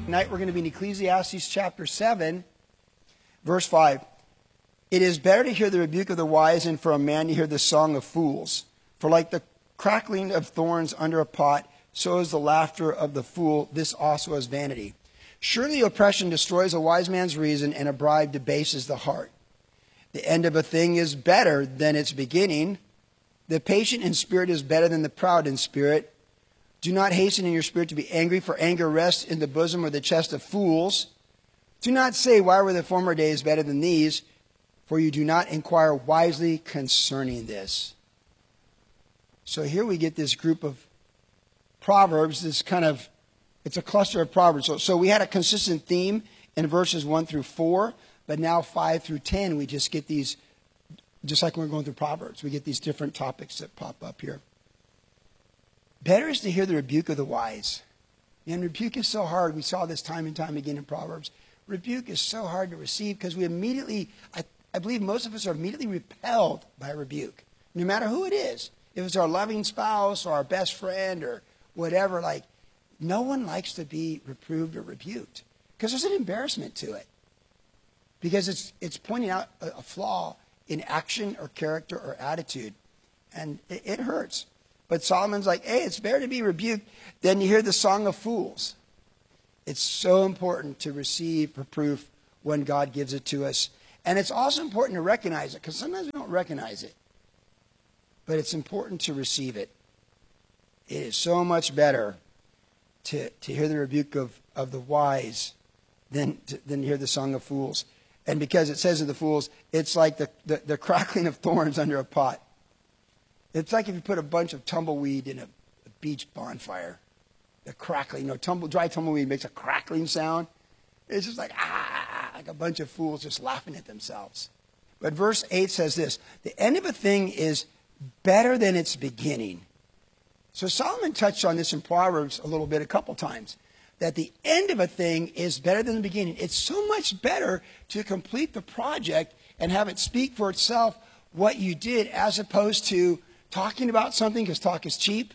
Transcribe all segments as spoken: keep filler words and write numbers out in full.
Tonight we're going to be in Ecclesiastes chapter seven, verse five. It is better to hear the rebuke of the wise than for a man to hear the song of fools. For like the crackling of thorns under a pot, so is the laughter of the fool. This also is vanity. Surely oppression destroys a wise man's reason, and a bribe debases the heart. The end of a thing is better than its beginning. The patient in spirit is better than the proud in spirit. Do not hasten in your spirit to be angry, for anger rests in the bosom or the chest of fools. Do not say, why were the former days better than these? For you do not inquire wisely concerning this. So here we get this group of Proverbs, this kind of, it's a cluster of Proverbs. So, so we had a consistent theme in verses one through four, but now five through ten, we just get these, just like when we're going through Proverbs, we get these different topics that pop up here. Better is to hear the rebuke of the wise. And rebuke is so hard. We saw this time and time again in Proverbs. Rebuke is so hard to receive because we immediately, I, I believe most of us are immediately repelled by rebuke, no matter who it is. If it's our loving spouse or our best friend or whatever, like, no one likes to be reproved or rebuked because there's an embarrassment to it. Because it's, it's pointing out a, a flaw in action or character or attitude. And it, it hurts. But Solomon's like, hey, it's better to be rebuked than to hear the song of fools. It's so important to receive reproof when God gives it to us. And it's also important to recognize it, because sometimes we don't recognize it. But it's important to receive it. It is so much better to, to hear the rebuke of, of the wise than to, than to hear the song of fools. And because it says of the fools, it's like the, the, the crackling of thorns under a pot. It's like if you put a bunch of tumbleweed in a, a beach bonfire. The crackling, you know, tumble, dry tumbleweed makes a crackling sound. It's just like, ah, like a bunch of fools just laughing at themselves. But verse eight says this, the end of a thing is better than its beginning. So Solomon touched on this in Proverbs a little bit, a couple times, that the end of a thing is better than the beginning. It's so much better to complete the project and have it speak for itself what you did, as opposed to talking about something, because talk is cheap.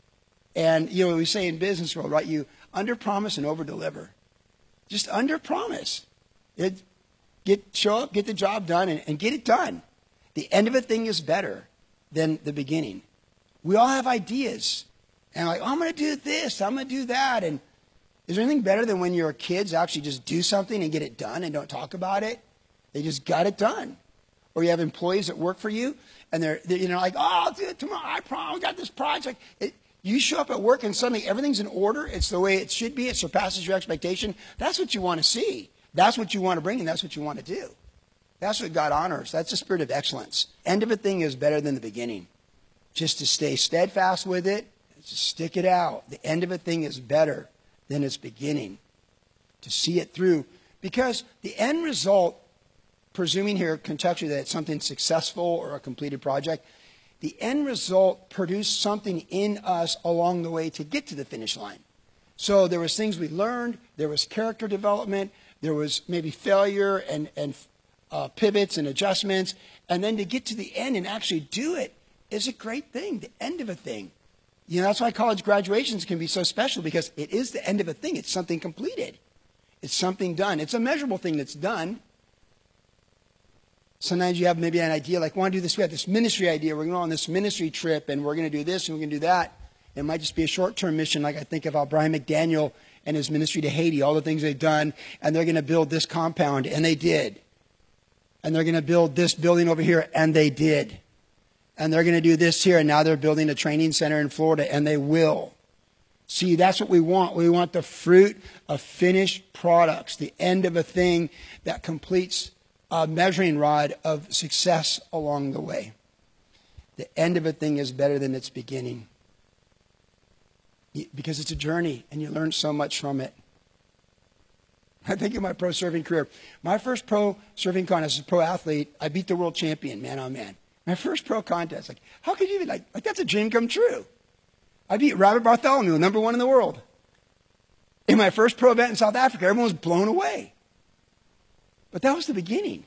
And, you know, we say in business world, right, you under-promise and over-deliver. Just under-promise. It, get, show up, get the job done, and, and get it done. The end of a thing is better than the beginning. We all have ideas. And like, oh, I'm going to do this, I'm going to do that. And is there anything better than when your kids actually just do something and get it done and don't talk about it? They just got it done. Or you have employees that work for you, and they're, they're you know, like, oh, I'll do it tomorrow. I promise, I got this project. It, you show up at work, and suddenly everything's in order. It's the way it should be. It surpasses your expectation. That's what you want to see. That's what you want to bring, and that's what you want to do. That's what God honors. That's the spirit of excellence. End of a thing is better than the beginning. Just to stay steadfast with it, just stick it out. The end of a thing is better than its beginning. To see it through. Because the end result, presuming here contextually that it's something successful or a completed project, the end result produced something in us along the way to get to the finish line. So there was things we learned, there was character development, there was maybe failure and, and uh, pivots and adjustments, and then to get to the end and actually do it is a great thing, the end of a thing. You know, that's why college graduations can be so special, because it is the end of a thing. It's something completed. It's something done. It's a measurable thing that's done. Sometimes you have maybe an idea, like, want to do this, we have this ministry idea, we're going to go on this ministry trip, and we're going to do this, and we're going to do that. It might just be a short-term mission, like I think about Brian McDaniel and his ministry to Haiti, all the things they've done, and they're going to build this compound, and they did. And they're going to build this building over here, and they did. And they're going to do this here, and now they're building a training center in Florida, and they will. See, that's what we want. We want the fruit of finished products, the end of a thing that completes a measuring rod of success along the way. The end of a thing is better than its beginning, because it's a journey and you learn so much from it. I think of my pro surfing career. My first pro surfing contest as a pro athlete, I beat the world champion, man on man. My first pro contest, like, how could you be like, like that's a dream come true. I beat Robert Bartholomew, number one in the world. In my first pro event in South Africa, everyone was blown away. But that was the beginning.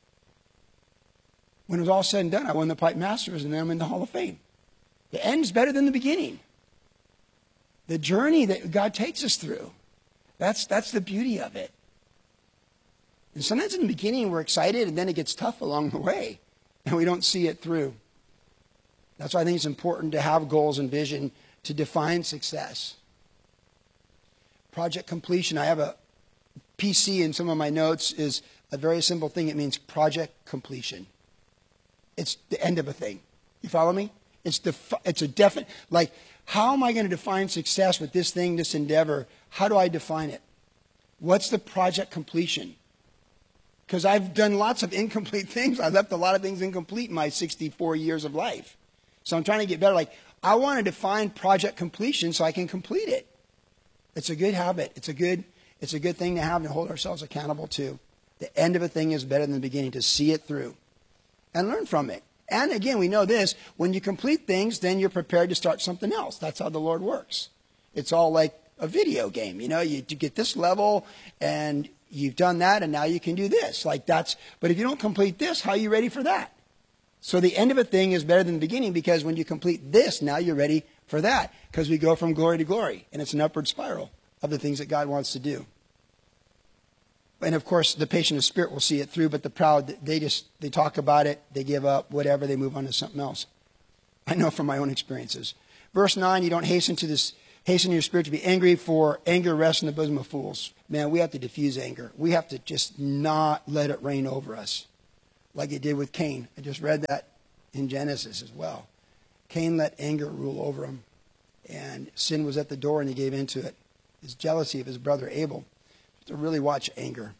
When it was all said and done, I won the Pipe Masters, and then I'm in the Hall of Fame. The end's better than the beginning. The journey that God takes us through, That's, that's the beauty of it. And sometimes in the beginning we're excited and then it gets tough along the way and we don't see it through. That's why I think it's important to have goals and vision to define success. Project completion. I have a P C in some of my notes is a very simple thing. It means project completion. It's the end of a thing. You follow me? It's the it's a definite, like, how am I going to define success with this thing, this endeavor? How do I define it? What's the project completion? Because I've done lots of incomplete things. I left a lot of things incomplete in my sixty-four years of life. So I'm trying to get better. Like, I want to define project completion so I can complete it. It's a good habit. It's a good, it's a good thing to have and hold ourselves accountable to. The end of a thing is better than the beginning, to see it through and learn from it. And again, we know this, when you complete things, then you're prepared to start something else. That's how the Lord works. It's all like a video game. You know, you, you get this level and you've done that and now you can do this. Like that's, but if you don't complete this, how are you ready for that? So the end of a thing is better than the beginning, because when you complete this, now you're ready for that. Because we go from glory to glory, and it's an upward spiral of the things that God wants to do. And of course, the patient of spirit will see it through, but the proud, they just, they talk about it, they give up, whatever, they move on to something else. I know from my own experiences. Verse nine, you don't hasten to this, hasten your spirit to be angry, for anger rests in the bosom of fools. Man, we have to diffuse anger. We have to just not let it reign over us, like it did with Cain. I just read that in Genesis as well. Cain let anger rule over him, and sin was at the door and he gave into it. His jealousy of his brother Abel. To really watch anger.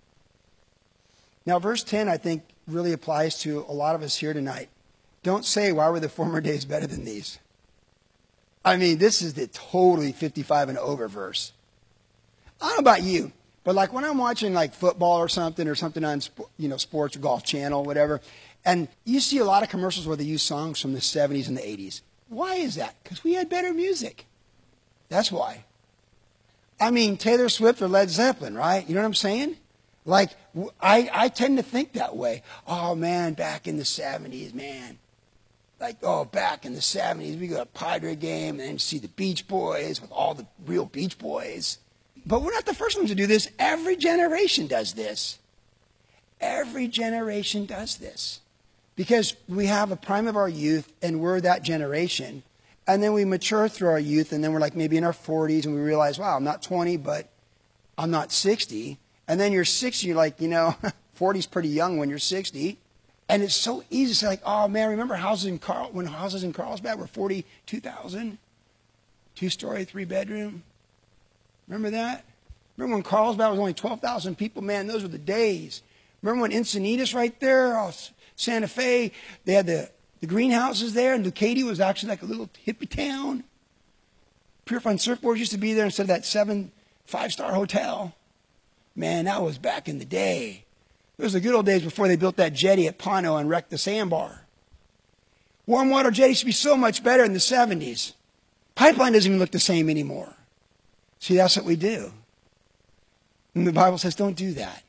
Now, verse ten, I think, really applies to a lot of us here tonight. Don't say, why were the former days better than these? I mean, this is the totally fifty-five and over verse. I don't know about you, but like when I'm watching like football or something, or something on, you know, sports or Golf Channel, whatever, and you see a lot of commercials where they use songs from the seventies and the eighties. Why is that? Because we had better music. That's why. I mean, Taylor Swift or Led Zeppelin, right? You know what I'm saying? Like, I, I tend to think that way. Oh, man, back in the seventies, man. Like, oh, back in the seventies, we go to a Padre game and then see the Beach Boys with all the real Beach Boys. But we're not the first ones to do this. Every generation does this. Every generation does this. Because we have a prime of our youth, and we're that generation. And then we mature through our youth, and then we're like maybe in our forties, and we realize, wow, I'm not twenty, but I'm not sixty. And then you're sixty, you're like, you know, forty is pretty young when you're sixty. And it's so easy to say, like, oh, man, remember houses in Carl, when houses in Carlsbad were forty-two thousand? Two-story, three-bedroom. Remember that? Remember when Carlsbad was only twelve thousand people? Man, those were the days. Remember when Encinitas right there, oh, Santa Fe, they had the... The greenhouses there, and Ducati was actually like a little hippie town. Pure Fun Surfboards used to be there instead of that seven, five-star hotel. Man, that was back in the day. Those were the good old days before they built that jetty at Pano and wrecked the sandbar. Warm water jetty used to be so much better in the seventies. Pipeline doesn't even look the same anymore. See, that's what we do. And the Bible says don't do that.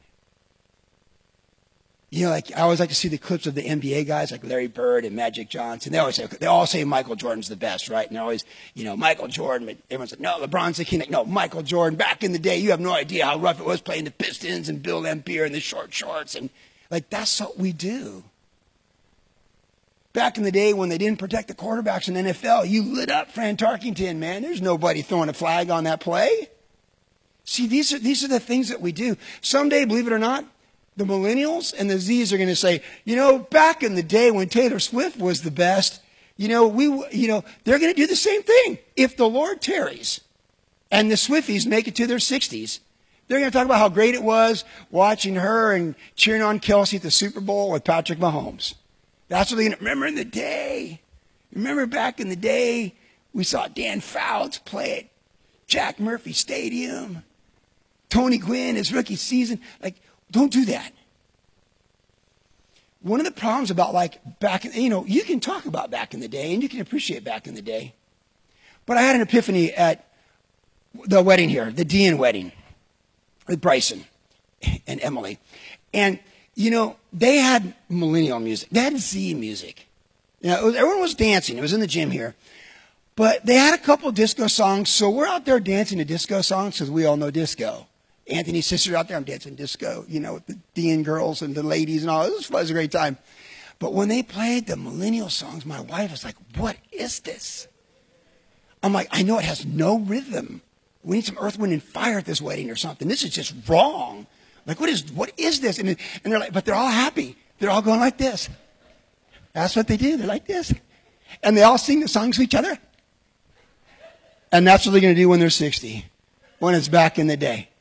You know, like I always like to see the clips of the N B A guys like Larry Bird and Magic Johnson. They always say, they all say Michael Jordan's the best, right? And they're always, you know, Michael Jordan. But everyone's like, no, LeBron's the king. Like, no, Michael Jordan. Back in the day, you have no idea how rough it was playing the Pistons and Bill Laimbeer in the short shorts. And like, that's what we do. Back in the day when they didn't protect the quarterbacks in the N F L, you lit up Fran Tarkington, man. There's nobody throwing a flag on that play. See, these are, these are the things that we do. Someday, believe it or not, the millennials and the Z's are going to say, you know, back in the day when Taylor Swift was the best, you know, we, you know, they're going to do the same thing. If the Lord tarries and the Swifties make it to their sixties, they're going to talk about how great it was watching her and cheering on Kelsey at the Super Bowl with Patrick Mahomes. That's what they're going to remember in the day. Remember back in the day, we saw Dan Fouts play at Jack Murphy Stadium. Tony Gwynn, his rookie season. Like, don't do that. One of the problems about like back in, you know, you can talk about back in the day and you can appreciate back in the day. But I had an epiphany at the wedding here, the Dean wedding with Bryson and Emily. And, you know, they had millennial music. They had Z music. You know, it was, everyone was dancing. It was in the gym here. But they had a couple disco songs, so we're out there dancing to disco songs because we all know disco. Anthony's sister out there, I'm dancing disco, you know, with the Dean girls and the ladies and all. It was, it was a great time. But when they played the millennial songs, my wife was like, what is this? I'm like, I know it has no rhythm. We need some Earth, Wind, and Fire at this wedding or something. This is just wrong. Like, what is what is this? And, and they're like, but they're all happy. They're all going like this. That's what they do. They're like this. And they all sing the songs to each other. And that's what they're going to do when they're sixty, when it's back in the day.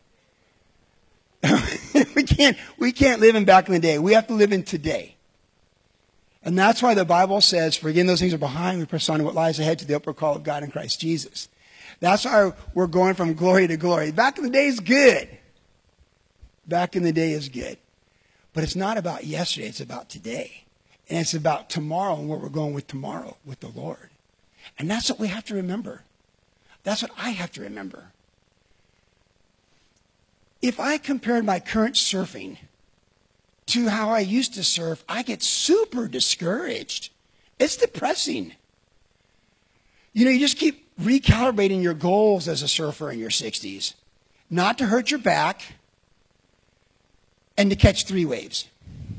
we can't we can't live in back in the day. We have to live in today. And that's why the Bible says, forgetting those things are behind, we press on to what lies ahead to the upward call of God in Christ Jesus. That's why we're going from glory to glory. Back in the day is good. Back in the day is good. But it's not about yesterday, it's about today. And it's about tomorrow and where we're going with tomorrow with the Lord. And that's what we have to remember. That's what I have to remember. If I compared my current surfing to how I used to surf, I get super discouraged. It's depressing. You know, you just keep recalibrating your goals as a surfer in your sixties. Not to hurt your back and to catch three waves.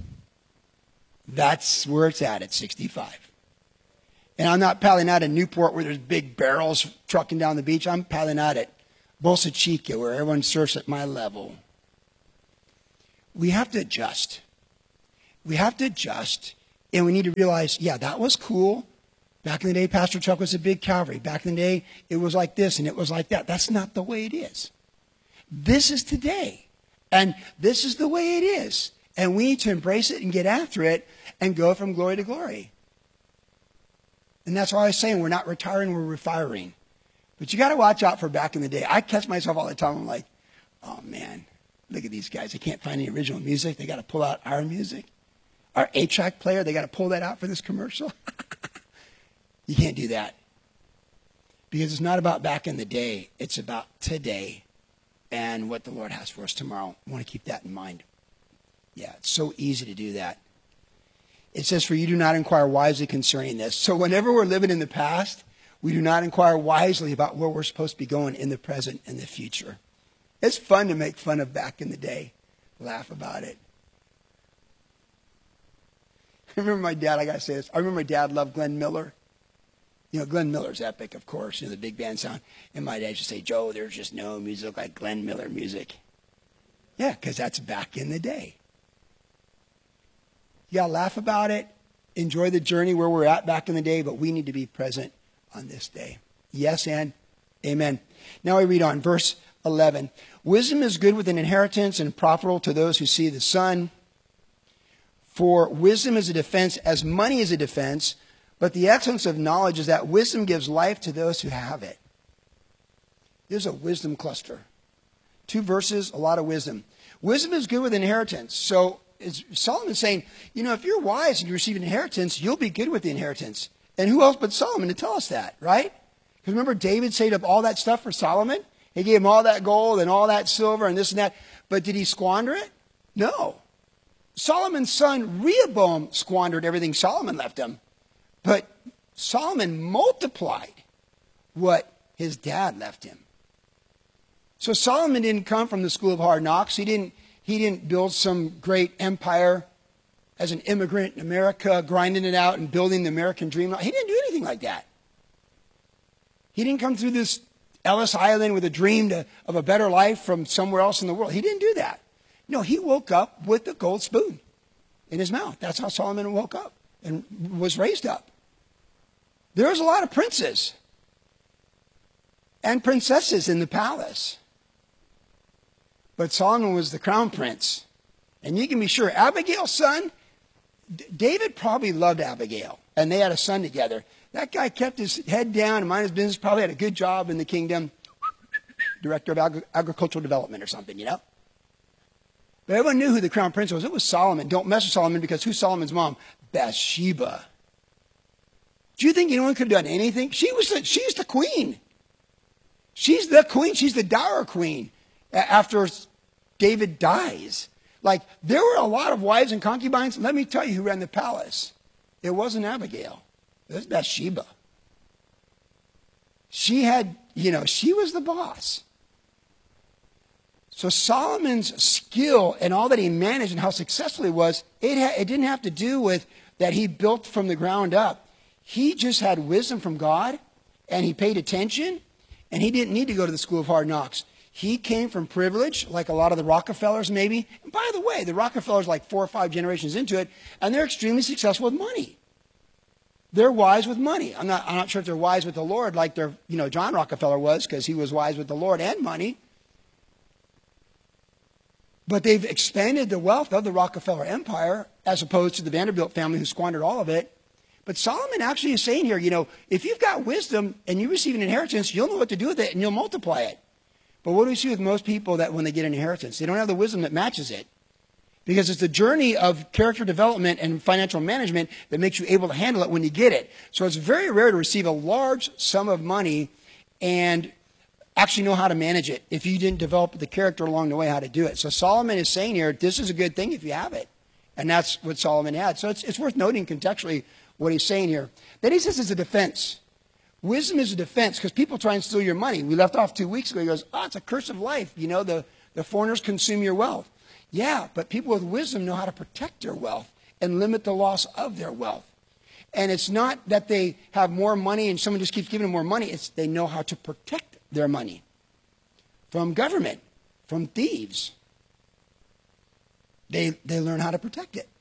That's where it's at at sixty-five. And I'm not paddling out in Newport where there's big barrels trucking down the beach. I'm paddling out at Bolsa Chica where everyone surfs at my level. We have to adjust. We have to adjust. And we need to realize, yeah, that was cool. Back in the day, Pastor Chuck was a big Calvary. Back in the day, it was like this and it was like that. That's not the way it is. This is today. And this is the way it is. And we need to embrace it and get after it and go from glory to glory. And that's why I was saying we're not retiring, we're refiring. But you got to watch out for back in the day. I catch myself all the time. I'm like, oh, man, look at these guys. They can't find any original music. They got to pull out our music. Our eight-track player, they got to pull that out for this commercial. You can't do that. Because it's not about back in the day. It's about today and what the Lord has for us tomorrow. I want to keep that in mind. Yeah, it's so easy to do that. It says, for you do not inquire wisely concerning this. So whenever we're living in the past, we do not inquire wisely about where we're supposed to be going in the present and the future. It's fun to make fun of back in the day. Laugh about it. I remember my dad, I got to say this. I remember my dad loved Glenn Miller. You know, Glenn Miller's epic, of course, you know, the big band sound. And my dad used to say, Joe, there's just no music like Glenn Miller music. Yeah, because that's back in the day. You got to laugh about it, enjoy the journey where we're at back in the day, but we need to be present on this day. Yes and amen. Now we read on, verse eleven. Wisdom is good with an inheritance and profitable to those who see the sun. For wisdom is a defense as money is a defense, but the excellence of knowledge is that wisdom gives life to those who have it. There's a wisdom cluster. Two verses, a lot of wisdom. Wisdom is good with inheritance. So it's Solomon's saying, you know, if you're wise and you receive an inheritance, you'll be good with the inheritance. And who else but Solomon to tell us that, right? Because remember, David saved up all that stuff for Solomon. He gave him all that gold and all that silver and this and that. But did he squander it? No. Solomon's son Rehoboam squandered everything Solomon left him. But Solomon multiplied what his dad left him. So Solomon didn't come from the school of hard knocks. He didn't, he didn't build some great empire as an immigrant in America, grinding it out and building the American dream. He didn't do anything like that. He didn't come through this Ellis Island with a dream to, of a better life from somewhere else in the world. He didn't do that. No, he woke up with a gold spoon in his mouth. That's how Solomon woke up and was raised up. There was a lot of princes and princesses in the palace. But Solomon was the crown prince. And you can be sure, Abigail's son, D- David probably loved Abigail. And they had a son together. That guy kept his head down and minded his business, probably had a good job in the kingdom. Director of Agri- Agricultural Development or something, you know. But everyone knew who the crown prince was. It was Solomon. Don't mess with Solomon because who's Solomon's mom? Bathsheba. Do you think anyone could have done anything? She was the, she's the queen. She's the queen. She's the dower queen after David dies. Like, there were a lot of wives and concubines. Let me tell you who ran the palace. It wasn't Abigail. It was Bathsheba. She had, you know, she was the boss. So Solomon's skill and all that he managed and how successful he was, it, ha- it didn't have to do with that he built from the ground up. He just had wisdom from God, and he paid attention, and he didn't need to go to the school of hard knocks. He came from privilege, like a lot of the Rockefellers maybe. And by the way, the Rockefellers like four or five generations into it, and they're extremely successful with money. They're wise with money. I'm not, I'm not sure if they're wise with the Lord like they're, you know, John Rockefeller was, because he was wise with the Lord and money. But they've expanded the wealth of the Rockefeller empire as opposed to the Vanderbilt family who squandered all of it. But Solomon actually is saying here, you know, if you've got wisdom and you receive an inheritance, you'll know what to do with it and you'll multiply it. But what do we see with most people that when they get an inheritance? They don't have the wisdom that matches it. Because it's the journey of character development and financial management that makes you able to handle it when you get it. So it's very rare to receive a large sum of money and actually know how to manage it if you didn't develop the character along the way how to do it. So Solomon is saying here, this is a good thing if you have it. And that's what Solomon had. So it's, it's worth noting contextually what he's saying here. Then he says it's a defense. Wisdom is a defense because people try and steal your money. We left off two weeks ago. He goes, oh, it's a curse of life. You know, the, the foreigners consume your wealth. Yeah, but people with wisdom know how to protect their wealth and limit the loss of their wealth. And it's not that they have more money and someone just keeps giving them more money. It's they know how to protect their money from government, from thieves. They, they learn how to protect it.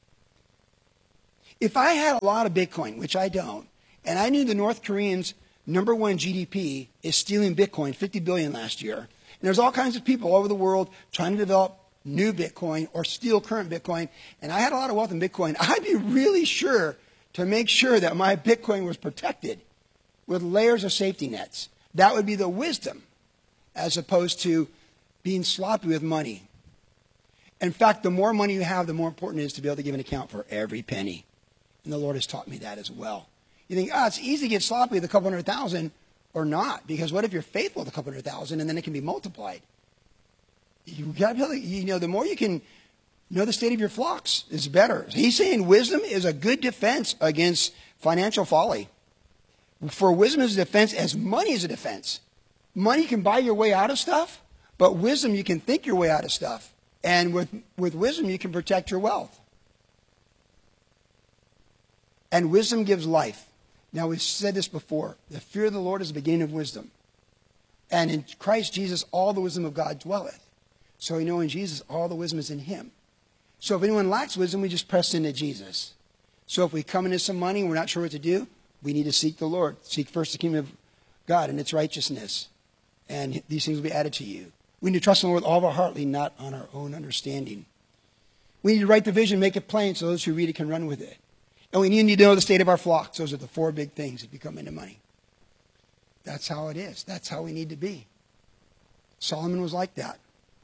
If I had a lot of Bitcoin, which I don't, and I knew the North Koreans' number one G D P is stealing Bitcoin, fifty billion dollars last year, and there's all kinds of people all over the world trying to develop new Bitcoin or steal current Bitcoin, and I had a lot of wealth in Bitcoin, I'd be really sure to make sure that my Bitcoin was protected with layers of safety nets. That would be the wisdom as opposed to being sloppy with money. In fact, the more money you have, the more important it is to be able to give an account for every penny. And the Lord has taught me that as well. You think, oh, it's easy to get sloppy with a couple hundred thousand or not, because what if you're faithful with a couple hundred thousand and then it can be multiplied? You got to be able to, you know, the more you can know the state of your flocks is better. He's saying wisdom is a good defense against financial folly. For wisdom is a defense as money is a defense. Money can buy your way out of stuff, but wisdom, you can think your way out of stuff. And with, with wisdom, you can protect your wealth. And wisdom gives life. Now, we've said this before. The fear of the Lord is the beginning of wisdom. And in Christ Jesus, all the wisdom of God dwelleth. So we know in Jesus, all the wisdom is in him. So if anyone lacks wisdom, we just press into Jesus. So if we come into some money and we're not sure what to do, we need to seek the Lord. Seek first the kingdom of God and its righteousness. And these things will be added to you. We need to trust in the Lord with all of our heart, lean not on our own understanding. We need to write the vision, make it plain so those who read it can run with it. And we need to know the state of our flocks. Those are the four big things if you come into money. That's how it is. That's how we need to be. Solomon was like that.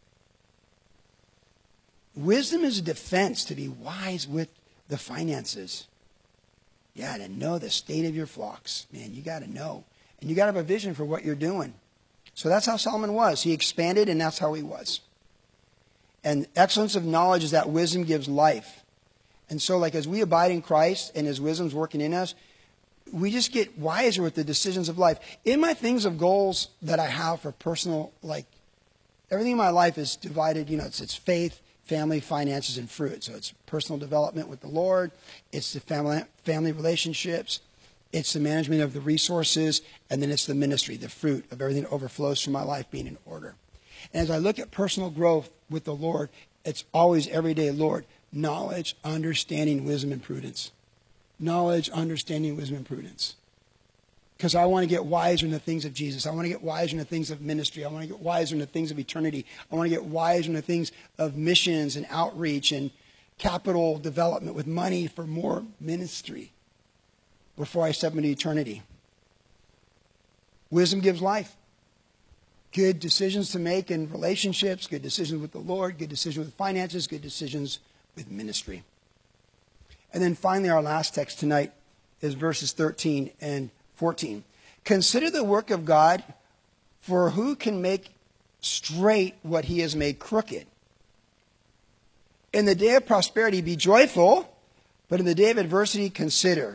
Wisdom is a defense to be wise with the finances. Yeah, to know the state of your flocks. Man, you got to know. And you got to have a vision for what you're doing. So that's how Solomon was. He expanded, and that's how he was. And excellence of knowledge is that wisdom gives life. And so, like, as we abide in Christ and his wisdom's working in us, we just get wiser with the decisions of life. In my things of goals that I have for personal, like, everything in my life is divided, you know, it's, it's faith, family, finances, and fruit. So it's personal development with the Lord. It's the family, family relationships. It's the management of the resources. And then it's the ministry, the fruit of everything that overflows from my life being in order. And as I look at personal growth with the Lord, it's always every day, Lord, knowledge, understanding, wisdom, and prudence. Knowledge, understanding, wisdom, and prudence. Because I want to get wiser in the things of Jesus. I want to get wiser in the things of ministry. I want to get wiser in the things of eternity. I want to get wiser in the things of missions and outreach and capital development with money for more ministry before I step into eternity. Wisdom gives life. Good decisions to make in relationships, good decisions with the Lord, good decisions with finances, good decisions with ministry. And then finally, our last text tonight is verses thirteen and fourteen. Consider the work of God, for who can make straight what he has made crooked? In the day of prosperity, be joyful, but in the day of adversity, consider.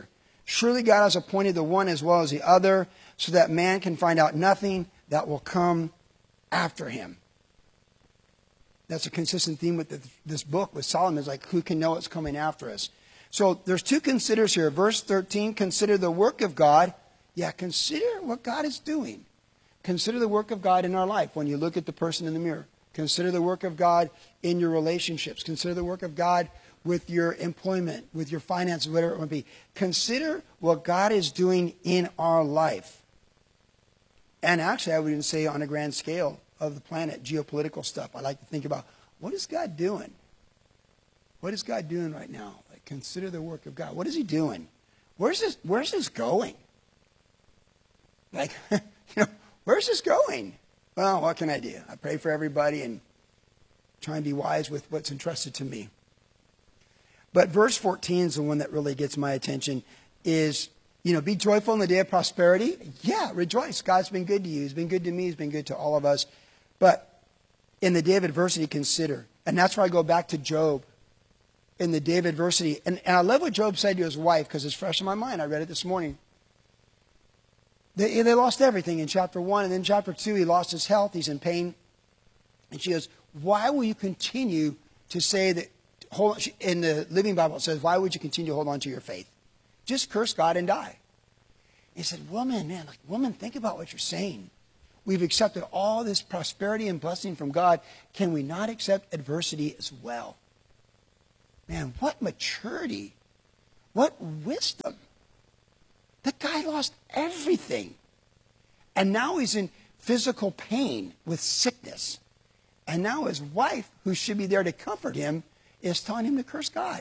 Surely God has appointed the one as well as the other, so that man can find out nothing that will come after him. That's a consistent theme with the, this book with Solomon, is like, who can know what's coming after us? So there's two considers here. Verse thirteen, consider the work of God. Yeah, consider what God is doing. Consider the work of God in our life when you look at the person in the mirror. Consider the work of God in your relationships. Consider the work of God with your employment, with your finances, whatever it might be. Consider what God is doing in our life. And actually, I would even say on a grand scale of the planet, geopolitical stuff. I like to think about, what is God doing? What is God doing right now? Like, consider the work of God. What is he doing? Where's this, where's this going? Like, you know, where's this going? Well, what can I do? I pray for everybody and try and be wise with what's entrusted to me. But verse fourteen is the one that really gets my attention, is, you know, be joyful in the day of prosperity. Yeah, rejoice. God's been good to you. He's been good to me. He's been good to all of us. But in the day of adversity, consider. And that's where I go back to Job. In the day of adversity. And, and I love what Job said to his wife, because it's fresh in my mind. I read it this morning. They, they lost everything in chapter one. And then chapter two, he lost his health. He's in pain. And she goes, why will you continue to say that, hold on, in the Living Bible it says, why would you continue to hold on to your faith? Just curse God and die. He said, woman, man, like, woman, think about what you're saying. We've accepted all this prosperity and blessing from God. Can we not accept adversity as well? Man, what maturity. What wisdom. The guy lost everything. And now he's in physical pain with sickness. And now his wife, who should be there to comfort him, is telling him to curse God.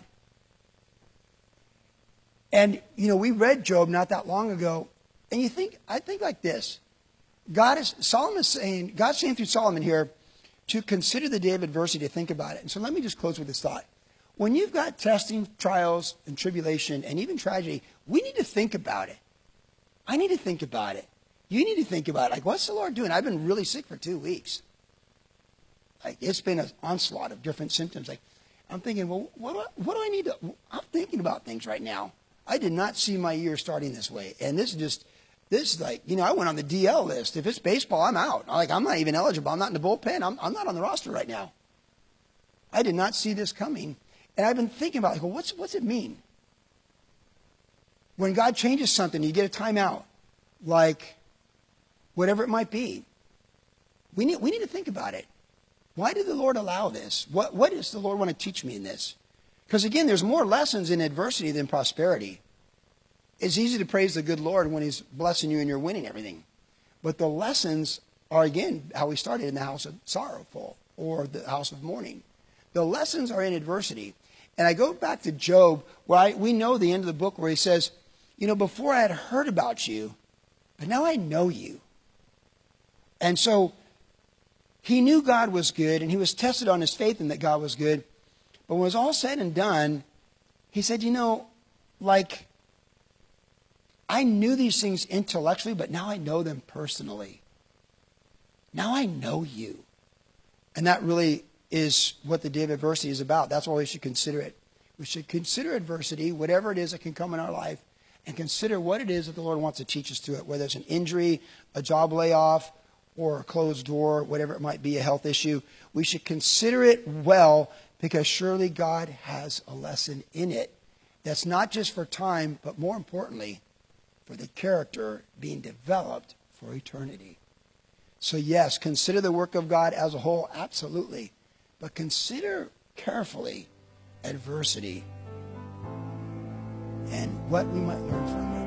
And, you know, we read Job not that long ago, and you think, I think like this. God is, Solomon's saying, God's saying through Solomon here to consider the day of adversity, to think about it. And so let me just close with this thought. When you've got testing, trials, and tribulation, and even tragedy, we need to think about it. I need to think about it. You need to think about it. Like, what's the Lord doing? I've been really sick for two weeks. Like, it's been an onslaught of different symptoms. Like, I'm thinking, well, what do I, what do I need to, I'm thinking about things right now. I did not see my year starting this way. And this is just, this is like, you know, I went on the D L list. If it's baseball, I'm out. Like, I'm not even eligible. I'm not in the bullpen. I'm, I'm not on the roster right now. I did not see this coming. And I've been thinking about, like, well, what's, what's it mean? When God changes something, you get a timeout. Like, whatever it might be. We need, we need to think about it. Why did the Lord allow this? What, what does the Lord want to teach me in this? Because, again, there's more lessons in adversity than prosperity. It's easy to praise the good Lord when he's blessing you and you're winning everything. But the lessons are, again, how we started in the house of sorrowful or the house of mourning. The lessons are in adversity. And I go back to Job, where I, we know the end of the book where he says, you know, before I had heard about you, but now I know you. And so he knew God was good, and he was tested on his faith in that God was good. But when it was all said and done, he said, you know, like, I knew these things intellectually, but now I know them personally. Now I know you. And that really is what the day of adversity is about. That's why we should consider it. We should consider adversity, whatever it is that can come in our life, and consider what it is that the Lord wants to teach us to it, whether it's an injury, a job layoff, or a closed door, whatever it might be, a health issue. We should consider it well, because surely God has a lesson in it that's not just for time, but more importantly, for the character being developed for eternity. So yes, consider the work of God as a whole, absolutely. But consider carefully adversity and what we might learn from it.